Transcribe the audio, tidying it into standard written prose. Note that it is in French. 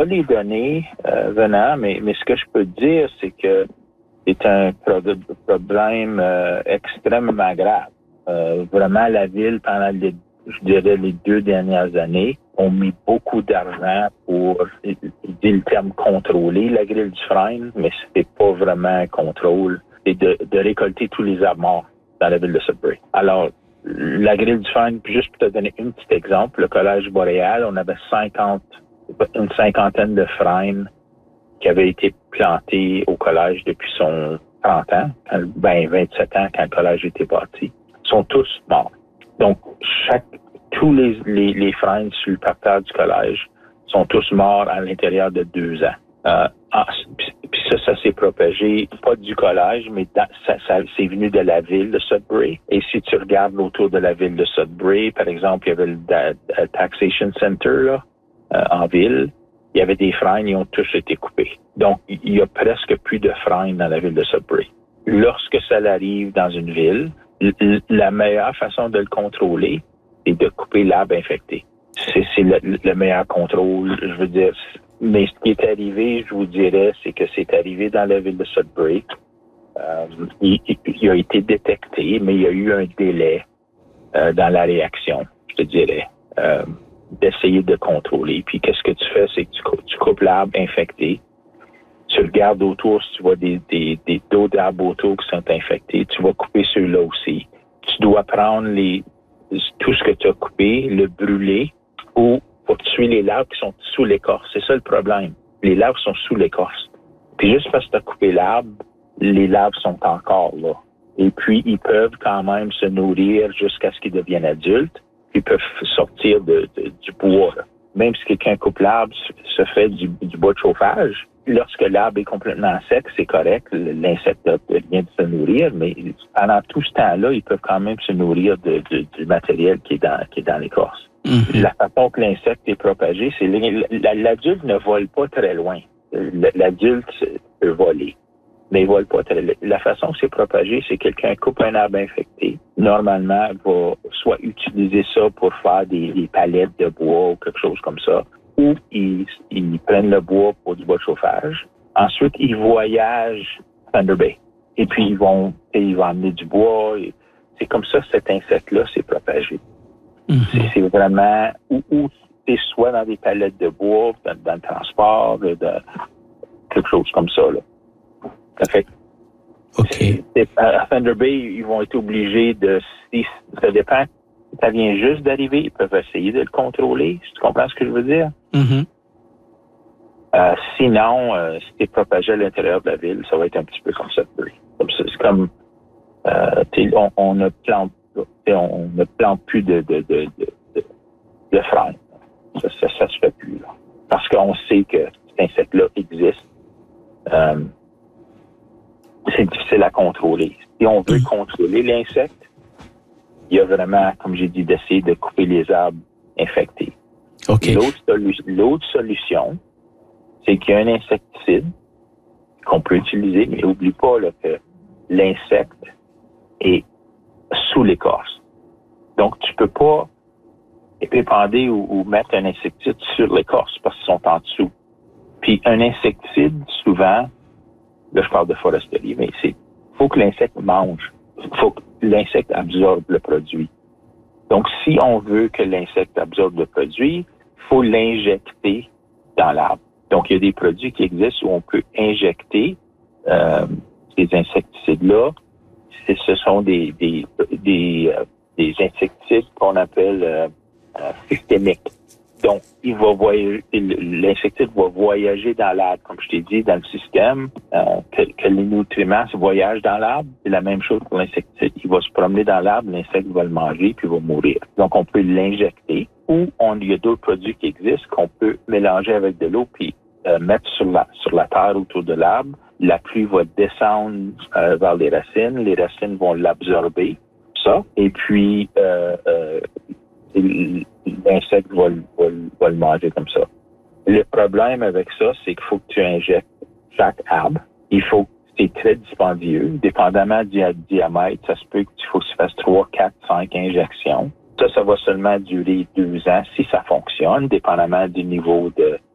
pas les données venant, mais ce que je peux te dire, c'est que c'est un problème extrêmement grave. Vraiment, la ville, pendant je dirais les 2 dernières années, ont mis beaucoup d'argent pour, je dis le terme contrôler la grille du frein, mais c'est pas vraiment un contrôle. C'est de récolter tous les arbres morts dans la ville de Sudbury. Alors, la grille du frein, juste pour te donner un petit exemple, le Collège Boréal, on avait une cinquantaine de freins qui avaient été plantés au collège depuis son 30 ans, 27 ans quand le collège était bâti. Ils sont tous morts. Donc, tous les freins sur le parterre du collège sont tous morts à l'intérieur de 2 ans. Puis ça s'est propagé, pas du collège, mais ça c'est venu de la ville de Sudbury. Et si tu regardes autour de la ville de Sudbury, par exemple, il y avait le Taxation Center là, en ville. Il y avait des freins, ils ont tous été coupés. Donc, il y a presque plus de freins dans la ville de Sudbury. Lorsque ça arrive dans une ville, la meilleure façon de le contrôler, c'est de couper l'arbre infecté. C'est le meilleur contrôle, je veux dire. Mais ce qui est arrivé, je vous dirais, c'est que c'est arrivé dans la ville de Sudbury. Il a été détecté, mais il y a eu un délai dans la réaction, je te dirais, d'essayer de contrôler. Puis qu'est-ce que tu fais, c'est que tu coupes l'arbre infecté. Tu regardes autour, si tu vois des dos d'arbres autour qui sont infectés, tu vas couper ceux-là aussi. Tu dois prendre tout ce que tu as coupé, le brûler ou pour tuer les larves qui sont sous l'écorce. C'est ça le problème. Les larves sont sous l'écorce. Puis juste parce que tu as coupé l'arbre, les larves sont encore là. Et puis, ils peuvent quand même se nourrir jusqu'à ce qu'ils deviennent adultes. Ils peuvent sortir du bois. Même si quelqu'un coupe l'arbre, se fait du bois de chauffage, lorsque l'arbre est complètement sec, c'est correct. L'insecte vient de se nourrir, mais pendant tout ce temps-là, ils peuvent quand même se nourrir du matériel qui est dans l'écorce. Mm-hmm. La façon que l'insecte est propagé, c'est l'adulte ne vole pas très loin. L'adulte peut voler, mais il vole pas très loin. La façon que c'est propagé, c'est que quelqu'un coupe un arbre infecté. Normalement, va soit utiliser ça pour faire des palettes de bois ou quelque chose comme ça, ou ils prennent le bois pour du bois de chauffage. Ensuite, ils voyagent à Thunder Bay. Et puis, ils vont amener du bois. C'est comme ça que cet insecte-là s'est propagé. Mm-hmm. C'est vraiment, ou c'est soit dans des palettes de bois, dans le transport, quelque chose comme ça, là. Ça fait. OK. À Thunder Bay, ils vont être obligés ça dépend. Si ça vient juste d'arriver, ils peuvent essayer de le contrôler. Si tu comprends ce que je veux dire? Mm-hmm. Sinon, si c'est propagé à l'intérieur de la ville, ça va être un petit peu comme ça. C'est comme, on ne plante plus de freins. Ça se fait plus, là. Parce qu'on sait que cet insecte-là existe. C'est difficile à contrôler. Si on veut contrôler l'insecte, il y a vraiment, comme j'ai dit, d'essayer de couper les arbres infectés. Okay. L'autre solution, c'est qu'il y a un insecticide qu'on peut utiliser, mais n'oublie pas là, que l'insecte est sous l'écorce. Donc, tu peux pas épandrer ou mettre un insecticide sur l'écorce parce qu'ils sont en dessous. Puis, un insecticide, souvent, là, je parle de foresterie, mais faut que l'insecte mange. Faut que l'insecte absorbe le produit. Donc, si on veut que l'insecte absorbe le produit, il faut l'injecter dans l'arbre. Donc, il y a des produits qui existent où on peut injecter ces insecticides-là. Ce sont des insecticides qu'on appelle systémiques. Donc, l'insecticide va voyager dans l'arbre, comme je t'ai dit, dans le système, que les nutriments voyagent dans l'arbre. C'est la même chose pour l'insecticide. Il va se promener dans l'arbre, l'insecte va le manger, puis va mourir. Donc, on peut l'injecter. Ou il y a d'autres produits qui existent qu'on peut mélanger avec de l'eau, puis mettre sur la terre autour de l'arbre. La pluie va descendre vers les racines vont l'absorber, ça. Et puis, l'insecte va le manger comme ça. Le problème avec ça, c'est qu'il faut que tu injectes chaque arbre. C'est très dispendieux. Dépendamment du diamètre, ça se peut qu'il faut que tu fasses 3, 4, 5 injections. Ça va seulement durer 2 ans si ça fonctionne, dépendamment du niveau